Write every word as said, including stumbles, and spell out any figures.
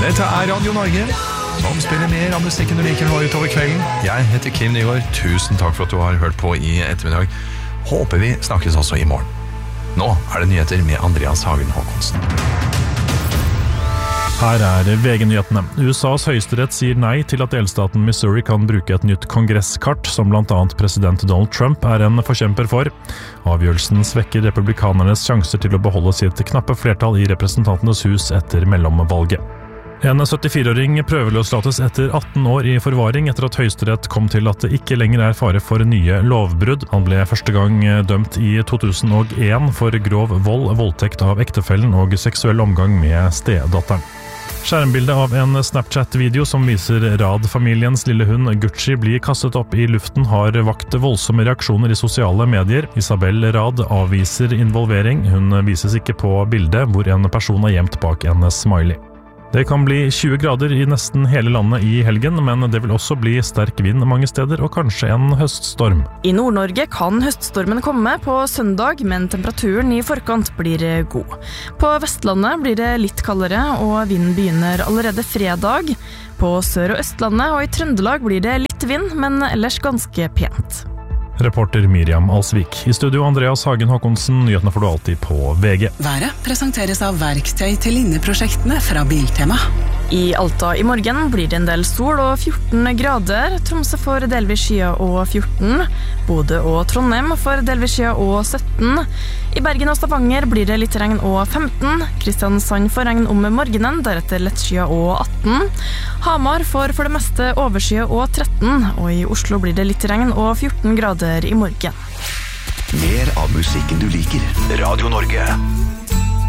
Dette er Radio Norge, som spiller mer av musikken du liker nå utover kvelden. Jeg heter Kim Nygaard. Tusen takk for at du har hørt på i ettermiddag. Håper vi snakkes også i morgen. Nå er det nyheter med Andreas Hagen Håkonsen. Her er V G-nyhetene. U S A's høyesterett sier nei til at delstaten Missouri kan bruke et nytt kongresskart, som blant annet president Donald Trump er en forkjemper for. Avgjørelsen svekker republikanernes sjanser til å beholde sitt knappe flertall i representantenes hus etter mellomvalget. En syttifire-åring prøveløslates etter atten år i forvaring etter at høyesterett kom til at det ikke lenger er fare for nye lovbrudd. Han ble første gang dømt i to tusen og en for grov vold, voldtekt av ektefellen og seksuell omgang med stedatteren. Skjermbildet av en Snapchat-video som viser Rad-familiens lille hund Gucci blir kastet opp i luften har vakt voldsomme reaksjoner i sosiale medier. Isabel Rad avviser involvering. Hun vises ikke på bildet hvor en person er gjemt bak en smiley. Det kan bli tjue grader i nesten hele landet i helgen, men det vil også bli sterk vind mange steder og kanskje en høststorm. I Nord-Norge kan høststormen komme på søndag, men temperaturen i forkant blir god. På Vestlandet blir det litt kaldere, og vinden begynner allerede fredag. På Sør- og Østlandet og i Trøndelag blir det litt vind, men ellers ganske pent. Reporter Miriam Alsvik. I studio Andreas Hagen Håkonsen, nyhetene får du alltid på V G. Været presenteres av verktøy til linneprosjektene fra Biltema. I Alta i morgen blir det en del sol og fjorten grader. Tromsø får delvis skya og fjorten. Bodø og Trondheim får delvis skya og sytten. I Bergen og Stavanger blir det litt regn og femten. Kristiansand får regn om morgenen, deretter lett skya og atten. Hamar får for det meste overskya og tretten. Og i Oslo blir det litt regn og fjorten grader i morgen. Mer av musikken du liker. Radio Norge.